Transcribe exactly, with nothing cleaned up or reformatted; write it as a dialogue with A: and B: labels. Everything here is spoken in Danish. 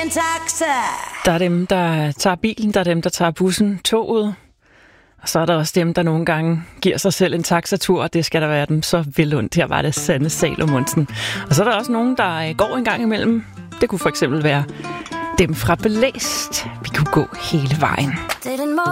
A: en taxa.
B: Der er dem, der tager bilen, der er dem, der tager bussen, toget. Og så er der også dem, der nogle gange giver sig selv en taxatur, og det skal der være dem så vel ondt. Her var det Sanne Salomonsen. Og så er der også nogen, der går en gang imellem. Det kunne for eksempel være dem fra Blæst. Vi kunne gå hele vejen.